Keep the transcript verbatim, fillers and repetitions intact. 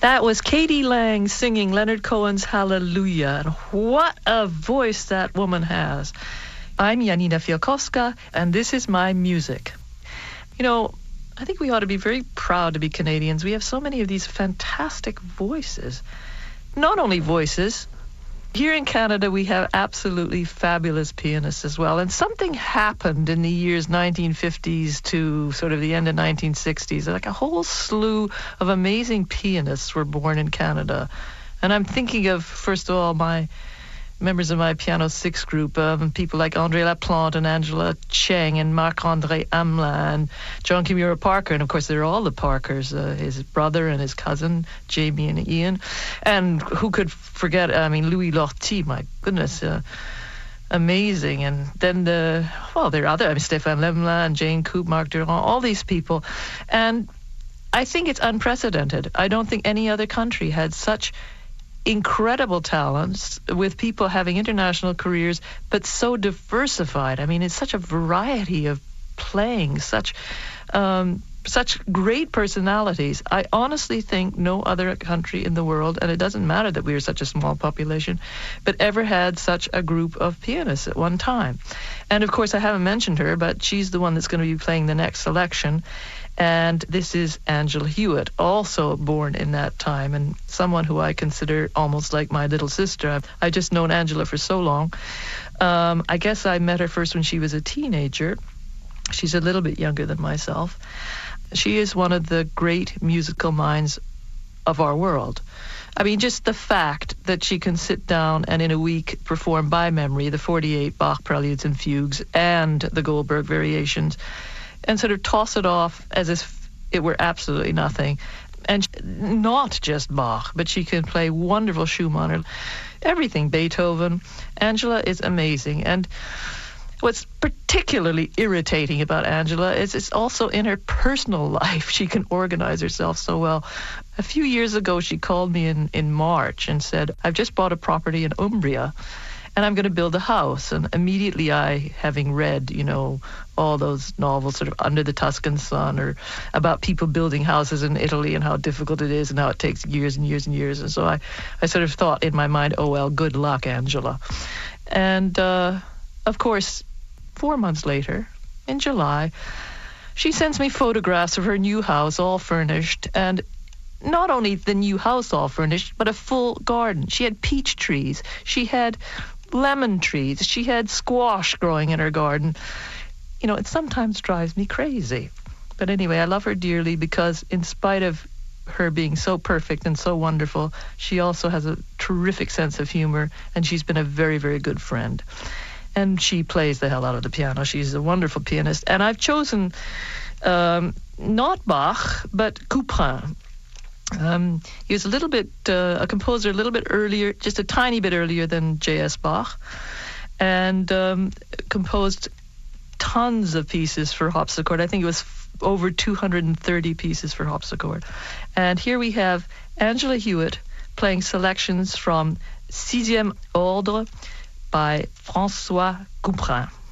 That was Katie Lang singing Leonard Cohen's Hallelujah. And what a voice that woman has. I'm Janina Fialkowska, and this is my music. You know, I think we ought to be very proud to be Canadians. We have so many of these fantastic voices. Not only voices. Here in Canada, we have absolutely fabulous pianists as well. And something happened in the years nineteen fifties to sort of the end of nineteen sixties. Like a whole slew of amazing pianists were born in Canada. And I'm thinking of, first of all, my members of my Piano Six group, um, people like André Laplante and Angela Cheng and Marc-André Hamelin and John Kimura Parker. And, of course, they're all the Parkers, uh, his brother and his cousin, Jamie and Ian. And who could forget, I mean, Louis Lortie, my goodness, uh, amazing. And then, the well, there are other, I mean, Stéphane Lemelin and Jane Coop, Marc Durand, all these people. And I think it's unprecedented. I don't think any other country had such incredible talents with people having international careers, but so diversified. I mean, it's such a variety of playing, such um, such great personalities. I honestly think no other country in the world, and it doesn't matter that we are such a small population, but ever had such a group of pianists at one time. And of course, I haven't mentioned her, but she's the one that's going to be playing the next selection. And this is Angela Hewitt, also born in that time, and someone who I consider almost like my little sister. I've, I've just known Angela for so long. Um, I guess I met her first when she was a teenager. She's a little bit younger than myself. She is one of the great musical minds of our world. I mean, just the fact that she can sit down and in a week perform by memory the forty-eight Bach Preludes and Fugues and the Goldberg Variations, and sort of toss it off as if it were absolutely nothing. And not just Bach, but she can play wonderful Schumann, or everything, Beethoven. Angela is amazing. And what's particularly irritating about Angela is it's also in her personal life. She can organize herself so well. A few years ago, she called me in, in March and said, I've just bought a property in Umbria, and I'm going to build a house. And immediately I, having read, you know, all those novels sort of Under the Tuscan Sun or about people building houses in Italy and how difficult it is and how it takes years and years and years. And so I, I sort of thought in my mind, oh, well, good luck, Angela. And, uh, of course, four months later, in July, she sends me photographs of her new house all furnished, and not only the new house all furnished, but a full garden. She had peach trees. She had lemon trees. She had squash growing in her garden. You know, it sometimes drives me crazy. But anyway, I love her dearly because in spite of her being so perfect and so wonderful, she also has a terrific sense of humor, and she's been a very, very good friend. And she plays the hell out of the piano. She's a wonderful pianist. And I've chosen um, not Bach, but Couperin. Um, he was a little bit, uh, a composer a little bit earlier, just a tiny bit earlier than J S Bach, and um, composed tons of pieces for harpsichord. I think it was f- over two hundred thirty pieces for harpsichord. And here we have Angela Hewitt playing selections from Sixième Ordre by François Couperin.